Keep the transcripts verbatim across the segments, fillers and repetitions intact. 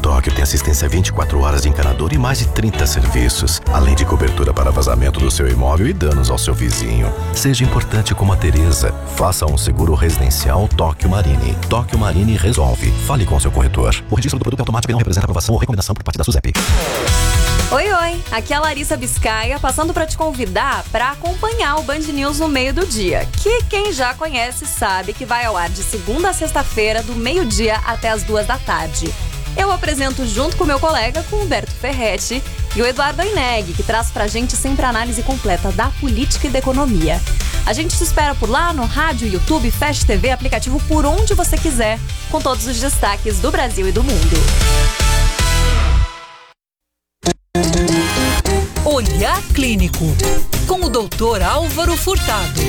Tóquio tem assistência vinte e quatro horas de encanador e mais de trinta serviços, além de cobertura para vazamento do seu imóvel e danos ao seu vizinho. Seja importante como a Teresa. Faça um seguro residencial Tóquio Marine. Tóquio Marine resolve. Fale com seu corretor. O registro do produto é automático e não representa aprovação ou recomendação por parte da SUSEP. Oi, oi! Aqui é a Larissa Biscaia, passando para te convidar para acompanhar o Band News no meio do dia, que quem já conhece sabe que vai ao ar de segunda a sexta-feira, do meio-dia até as duas da tarde. Eu apresento junto com meu colega, com o Humberto Ferretti, e o Eduardo Aineg, que traz pra gente sempre a análise completa da política e da economia. A gente te espera por lá no rádio, YouTube, Fast T V, aplicativo por onde você quiser, com todos os destaques do Brasil e do mundo. Olhar Clínico, com o doutor Álvaro Furtado.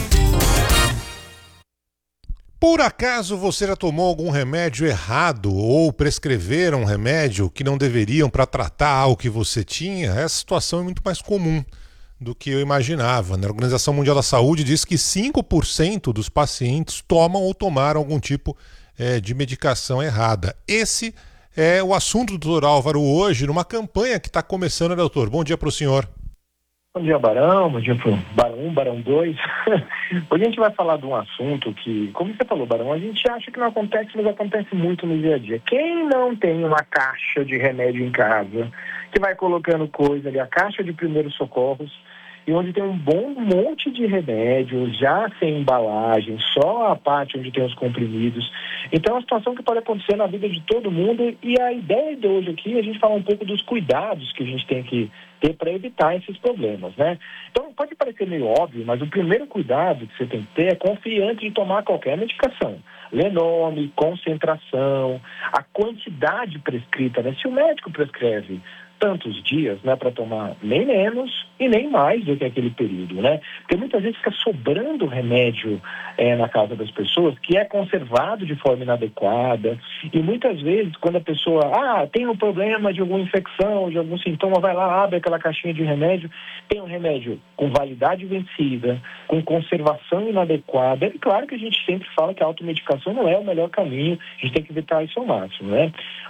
Por acaso você já tomou algum remédio errado ou prescreveram um remédio que não deveriam para tratar algo que você tinha? Essa situação é muito mais comum do que eu imaginava. A Organização Mundial da Saúde diz que cinco por cento dos pacientes tomam ou tomaram algum tipo é, de medicação errada. Esse é o assunto do doutor Álvaro hoje, numa campanha que está começando, né, doutor? Bom dia para o senhor. Bom dia, Barão. Bom dia para o Barão um, Barão dois. Hoje a gente vai falar de um assunto que, como você falou, Barão, a gente acha que não acontece, mas acontece muito no dia a dia. Quem não tem uma caixa de remédio em casa, que vai colocando coisa ali, a caixa de primeiros socorros, e onde tem um bom monte de remédios, já sem embalagem, só a parte onde tem os comprimidos. Então é uma situação que pode acontecer na vida de todo mundo, e a ideia de hoje aqui é a gente falar um pouco dos cuidados que a gente tem que ter para evitar esses problemas, né? Então pode parecer meio óbvio, mas o primeiro cuidado que você tem que ter é conferir antes de tomar qualquer medicação. Ler nome, concentração, a quantidade prescrita, né? Se o médico prescreve tantos dias, né, para tomar nem menos e nem mais do que aquele período, né? Porque muitas vezes fica sobrando remédio é, na casa das pessoas, que é conservado de forma inadequada, e muitas vezes quando a pessoa, ah, tem um problema de alguma infecção, de algum sintoma, vai lá, abre aquela caixinha de remédio, tem um remédio com validade vencida, com conservação inadequada. É claro que a gente sempre fala que a automedicação não é o melhor caminho, a gente tem que evitar isso ao máximo, né?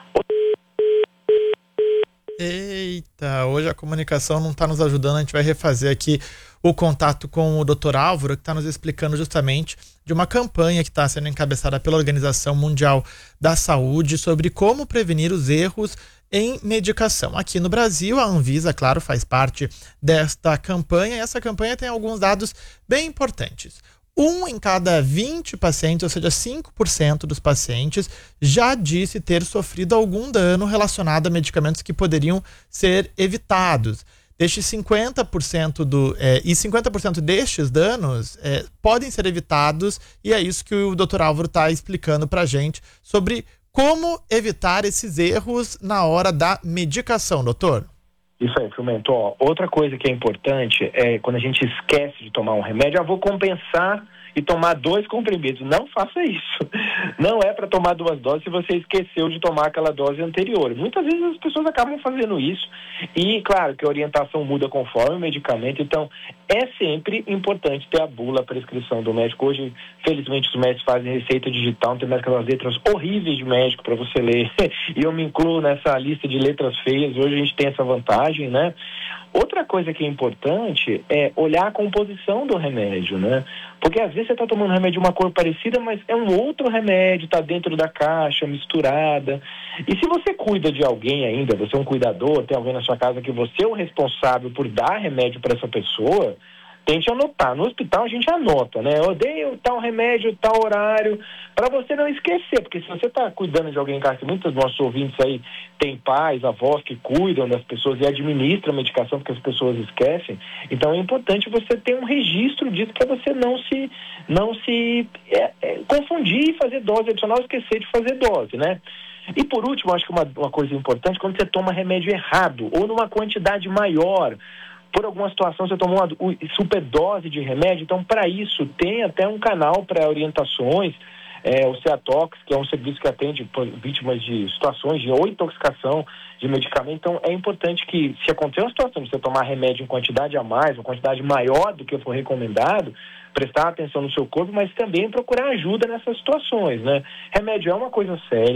Eita, hoje a comunicação não está nos ajudando, a gente vai refazer aqui o contato com o doutor Álvaro, que está nos explicando justamente de uma campanha que está sendo encabeçada pela Organização Mundial da Saúde sobre como prevenir os erros em medicação. Aqui no Brasil, a Anvisa, claro, faz parte desta campanha, e essa campanha tem alguns dados bem importantes. Um em cada vinte pacientes, ou seja, cinco por cento dos pacientes, já disse ter sofrido algum dano relacionado a medicamentos que poderiam ser evitados. Destes cinquenta por cento do, é, e cinquenta por cento destes danos é, podem ser evitados, e é isso que o doutor Álvaro está explicando para a gente sobre como evitar esses erros na hora da medicação, doutor. Isso aí, Filmento. Ó, outra coisa que é importante é quando a gente esquece de tomar um remédio, ah, vou compensar e tomar dois comprimidos. Não faça isso. Não é para tomar duas doses se você esqueceu de tomar aquela dose anterior. Muitas vezes as pessoas acabam fazendo isso e, claro, que a orientação muda conforme o medicamento. Então, é sempre importante ter a bula, a prescrição do médico. Hoje, felizmente, os médicos fazem receita digital, não tem mais aquelas letras horríveis de médico para você ler. E eu me incluo nessa lista de letras feias. Hoje a gente tem essa vantagem, né? Outra coisa que é importante é olhar a composição do remédio, né? Porque às vezes você está tomando um remédio de uma cor parecida, mas é um outro remédio, está dentro da caixa, misturada. E se você cuida de alguém ainda, você é um cuidador, tem alguém na sua casa que você é o responsável por dar remédio para essa pessoa, tente anotar. No hospital a gente anota, né? Eu odeio tal remédio, tal horário, para você não esquecer, porque se você está cuidando de alguém em casa, muitos dos nossos ouvintes aí têm pais, avós que cuidam das pessoas e administram a medicação porque as pessoas esquecem, então é importante você ter um registro disso para você não se, não se é, é, confundir e fazer dose adicional, esquecer de fazer dose, né? E por último, acho que uma, uma coisa importante, quando você toma remédio errado ou numa quantidade maior, por alguma situação você tomou uma superdose de remédio, então para isso tem até um canal para orientações, é, o Ceatox, que é um serviço que atende vítimas de situações de ou intoxicação de medicamento. Então é importante que, se acontecer uma situação de você tomar remédio em quantidade a mais, uma quantidade maior do que for recomendado, prestar atenção no seu corpo, mas também procurar ajuda nessas situações, né? Remédio é uma coisa séria,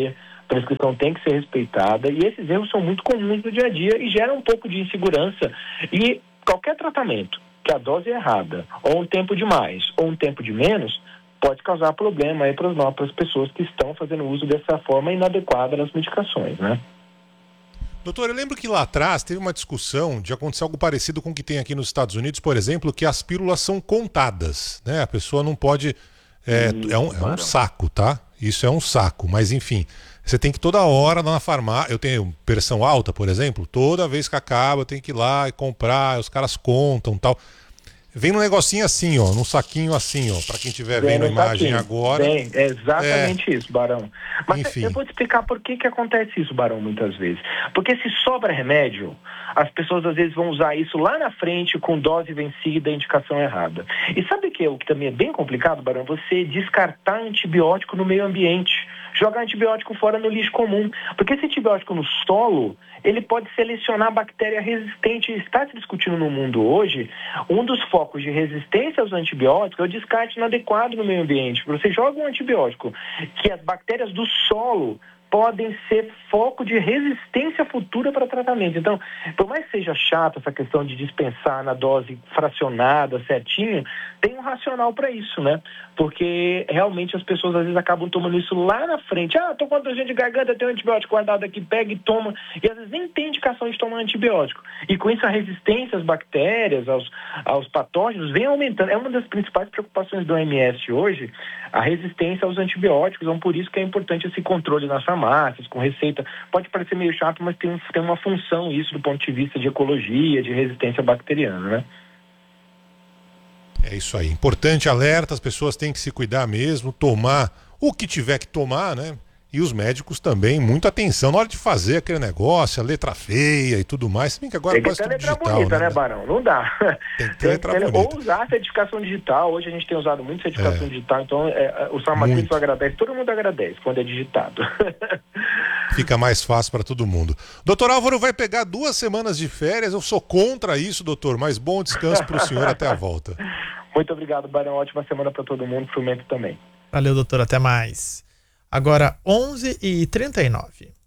A prescrição tem que ser respeitada e esses erros são muito comuns no dia a dia e geram um pouco de insegurança. E qualquer tratamento que a dose é errada, ou um tempo de mais, ou um tempo de menos, pode causar problema aí para as pessoas que estão fazendo uso dessa forma inadequada das medicações, né? Doutor, eu lembro que lá atrás teve uma discussão de acontecer algo parecido com o que tem aqui nos Estados Unidos, por exemplo, que as pílulas são contadas, né? A pessoa não pode... É, Isso, é, um, é um saco, tá? Isso é um saco, mas enfim, você tem que toda hora lá na farmácia, eu tenho pressão alta, por exemplo, toda vez que acaba eu tenho que ir lá e comprar, os caras contam e tal. Vem num negocinho assim, ó, num saquinho assim, ó, para quem estiver vendo a imagem agora. Vem, é exatamente é... isso, Barão. Mas Enfim. eu vou te explicar por que que acontece isso, Barão, muitas vezes. Porque se sobra remédio, as pessoas às vezes vão usar isso lá na frente com dose vencida e indicação errada. E sabe que, o que também é bem complicado, Barão? Você descartar antibiótico no meio ambiente. Jogar antibiótico fora no lixo comum. Porque esse antibiótico no solo, ele pode selecionar bactéria resistente. Está se discutindo no mundo hoje, um dos focos de resistência aos antibióticos é o descarte inadequado no meio ambiente. Você joga um antibiótico que as bactérias do solo podem ser foco de resistência futura para tratamento. Então, por mais que seja chato essa questão de dispensar na dose fracionada, certinho, tem um racional para isso, né? Porque realmente as pessoas às vezes acabam tomando isso lá na frente. Ah, tô com dor de garganta, tem um antibiótico guardado aqui, pega e toma. E às vezes nem tem indicação de tomar antibiótico. E com isso a resistência às bactérias, aos, aos patógenos, vem aumentando. É uma das principais preocupações do O M S hoje, a resistência aos antibióticos. Então, por isso que é importante esse controle nas farmácias, com receita. Pode parecer meio chato, mas tem, tem uma função isso do ponto de vista de ecologia, de resistência bacteriana, né? É isso aí. Importante alerta, as pessoas têm que se cuidar mesmo, tomar o que tiver que tomar, né? E os médicos também, muita atenção na hora de fazer aquele negócio, a letra feia e tudo mais. Se bem que agora tem que quase ter tudo letra digital, bonita, né, né, Barão? Não dá. Tem que ter letra tem, bonita. Ou usar certificação digital. Hoje a gente tem usado muito certificação É. digital, então é, os farmacêuticos agradecem, todo mundo agradece quando é digitado. Fica mais fácil para todo mundo. Doutor Álvaro vai pegar duas semanas de férias, eu sou contra isso, doutor, mas bom descanso para o senhor até a volta. Muito obrigado, Barão. Ótima semana para todo mundo, pro Mento também. Valeu, doutor. Até mais. Agora, onze e trinta e nove.